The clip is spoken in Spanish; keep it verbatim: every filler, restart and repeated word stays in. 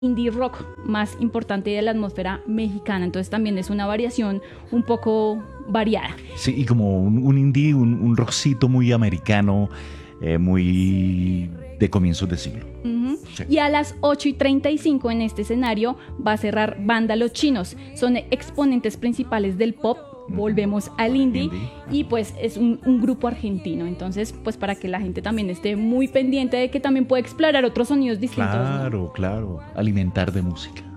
indie rock más importante de la atmósfera mexicana, entonces también es una variación un poco variada. Sí, y como un, un indie, un, un rockcito muy americano, eh, muy de comienzos de siglo. Uh-huh. Sí. Y a las ocho y treinta y cinco en este escenario va a cerrar Banda Los Chinos, son exponentes principales del pop. Volvemos al indie, indie y pues es un, un grupo argentino, entonces pues para que la gente también esté muy pendiente de que también puede explorar otros sonidos distintos. Claro, ¿no? claro, alimentar de música.